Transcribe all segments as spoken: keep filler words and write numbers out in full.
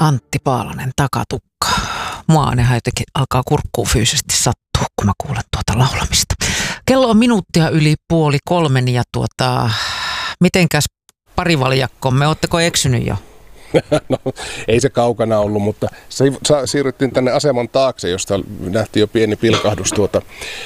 Antti Paalanen, Takatukka. Mua aina jotenkin alkaa kurkkuun fyysisesti sattua, kun mä kuulen tuota laulamista. Kello on minuuttia yli puoli kolmen ja tuota, mitenkäs parivaljakkomme, ootteko eksynyt jo? No, ei se kaukana ollut, mutta siirryttiin tänne aseman taakse, josta nähtiin jo pieni pilkahdus tuota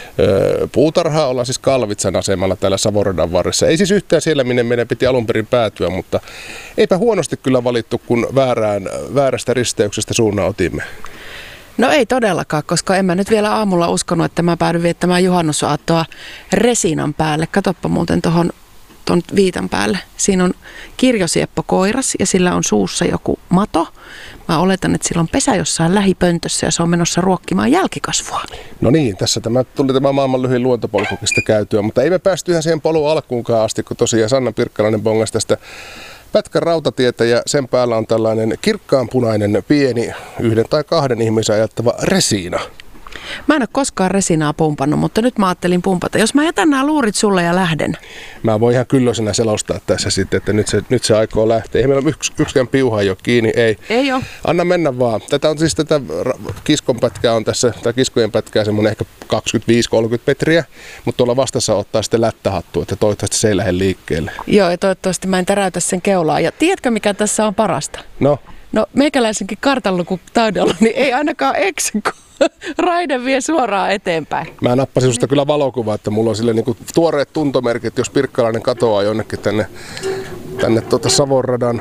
ö, puutarhaa. Ollaan siis Kalvitsan asemalla täällä Savoradan varressa. Ei siis yhtään siellä, minne meidän piti alun perin päätyä, mutta eipä huonosti kyllä valittu, kun väärään, väärästä risteyksestä suunnan otimme. No ei todellakaan, koska en mä nyt vielä aamulla uskonut, että mä päädyin viettämään juhannusaattoa Resinan päälle. Katoppa muuten tuohon tuon viitan päälle. Siinä on kirjosieppo koiras ja sillä on suussa joku mato. Mä oletan, että sillä on pesä jossain lähipöntössä ja se on menossa ruokkimaan jälkikasvua. No niin, tässä tämä tuli tämä maailman lyhyin luontopolkukista käytyä, mutta ei me päästy ihan siihen polun alkuunkaan asti, kun tosiaan Sanna Pirkkalainen bongasi tästä pätkän rautatietä ja sen päällä on tällainen kirkkaanpunainen pieni yhden tai kahden ihmisen ajattava Resina. Mä en ole koskaan Resinaa pumpannut, mutta nyt mä ajattelin pumpata. Jos mä jätän nämä luurit sulle ja lähden. Mä voin ihan kyllösenä selostaa tässä sitten, että nyt se, nyt se aikoo lähteä. Ei meillä ole yks, yksikään piuha jo kiinni, ei. Ei ole. Anna mennä vaan. Tätä on siis tätä kiskon pätkää on tässä, tai kiskojen pätkää semmoinen ehkä kaksikymmentäviisi kolmekymmentä metriä, mutta tuolla vastassa ottaa sitten lättähattu, että toivottavasti se ei lähde liikkeelle. Joo, ja toivottavasti mä en täräytä sen keulaa. Ja tiedätkö, mikä tässä on parasta? No? No, meikäläisenkin kartanlukutaudella, niin ei ainakaan eksy, kun raide vie suoraan eteenpäin. Mä nappasin susta kyllä valokuvaa, että mulla on sille niinku tuoreet tuntomerkit, jos Pirkkalainen katoaa jonnekin tänne, tänne tuota Savonradan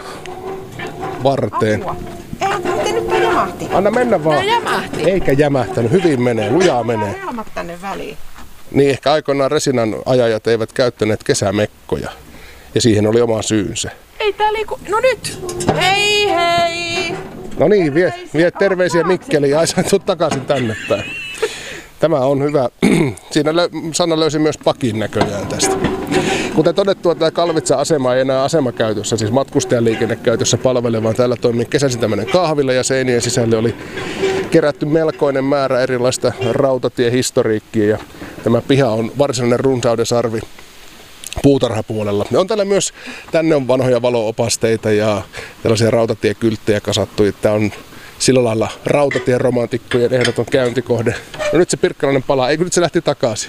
varteen. Apua. Ei, miten nyt tää jämähti? Anna mennä vaan. Tää jämähti. Eikä jämähtänyt, hyvin menee, lujaa menee. Helmat tänne väliin. Niin, ehkä aikoinaan Resinan ajajat eivät käyttäneet kesämekkoja, ja siihen oli oma syynsä. Ei tää liiku. No nyt! Hei hei! No niin, vie, vie terveisiä Mikkeliin, ai sä tulet takaisin tänne päin. Tämä on hyvä. Siinä lö- Sanna löysi myös pakin näköjään tästä. Kuten todettua, tämä Kalvitsan asema ei enää asemakäytössä, siis matkustajaliikennekäytössä palvelevaan. Täällä toimii kesäisin tämmöinen kahvila ja seinien sisälle oli kerätty melkoinen määrä erilaista rautatiehistoriikkia. Ja tämä piha on varsinainen runsauden sarvi puutarhapuolella. On täällä myös, tänne on vanhoja valo-opasteita ja tällaisia rautatiekylttejä kasattu. Tämä on sillä lailla rautatien romantikkojen ehdoton käyntikohde. No nyt se Pirkkalainen palaa, eikö nyt se lähti takaisin?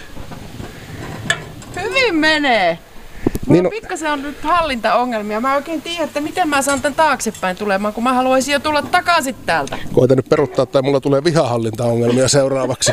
Hyvin menee. Mulla Niin on no- pikkasen on nyt hallintaongelmia. Mä oikein tiedän, että miten mä saan tän taaksepäin tulemaan, kun mä haluaisin jo tulla takaisin täältä. Koitan nyt peruttaa, tai mulla tulee vihahallintaongelmia seuraavaksi.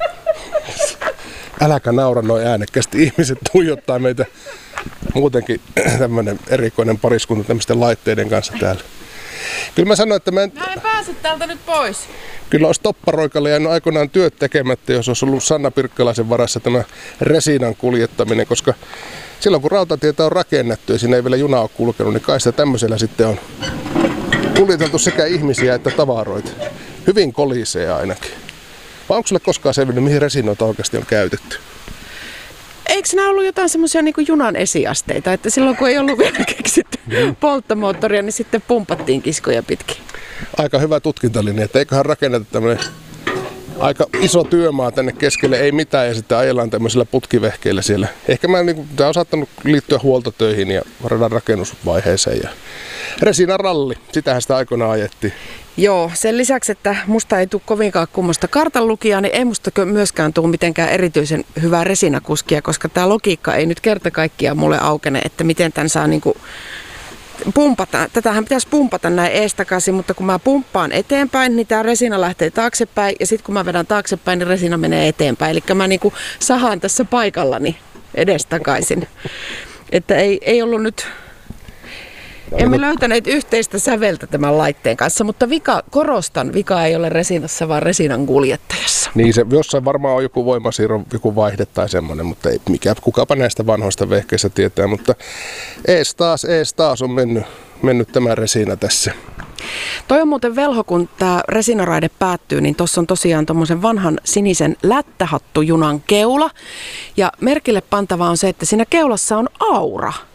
Äläkä naura noin äänekkäästi. Ihmiset tuijottaa meitä muutenkin tämmönen erikoinen pariskunta tämmöisten laitteiden kanssa täällä. Kyllä mä sanoin, että mä en... Mä en pääse täältä nyt pois. Kyllä olisi topparoikalle jäänyt aikoinaan työt tekemättä, jos olisi ollut Sanna Pirkkalaisen varassa tämä Resinan kuljettaminen, koska silloin kun rautatietä on rakennettu ja siinä ei vielä juna ole kulkenut, niin kai sitä tämmöisellä sitten on kuljeteltu sekä ihmisiä että tavaroita. Hyvin kolisee ainakin. Vai onko sulle koskaan selvinnyt, mihin resinoita oikeasti on käytetty? Eikö nämä ollut jotain semmoisia niin kuin junan esiasteita, että silloin kun ei ollut vielä keksitty polttomoottoria, niin sitten pumpattiin kiskoja pitkin? Aika hyvä tutkintalinja, että eiköhän rakenneta tämmöinen aika iso työmaa tänne keskelle, ei mitään, ja sitten ajellaan tämmöisillä putkivehkeillä siellä. Ehkä mä, niin kuin, tämä on saattanut liittyä huoltotöihin ja radan rakennusvaiheeseen. Ja Resinan ralli, sitähän sitä aikoinaan ajettiin. Joo, sen lisäksi, että musta ei tule kovinkaan kummosta kartanlukijaa, niin ei musta myöskään tule mitenkään erityisen hyvää resinakuskia, koska tämä logiikka ei nyt kerta kaikkiaan mulle aukene, että miten tämän saa niinku pumpata. Tätähän pitäisi pumpata näin eestakaisin, mutta kun mä pumppaan eteenpäin, niin tämä resina lähtee taaksepäin, ja sitten kun mä vedän taaksepäin, niin resina menee eteenpäin. Eli mä niinku sahaan tässä paikallani edestakaisin. Että ei, ei ollut nyt... Emme löytäneet yhteistä säveltä tämän laitteen kanssa, mutta vika, korostan, vika ei ole resinassa, vaan resinan kuljettajassa. Niin se jossain varmaan on joku voimasiirro, joku vaihde tai semmoinen, mutta ei mikä, kukapa näistä vanhoista vehkeistä tietää. Mutta ees taas, ees taas on mennyt, mennyt tämä resina tässä. Toi on muuten velho, kun tämä resinaraide päättyy, niin tuossa on tosiaan tuommoisen vanhan sinisen lättähattujunan keula. Ja merkille pantavaa on se, että siinä keulassa on aura.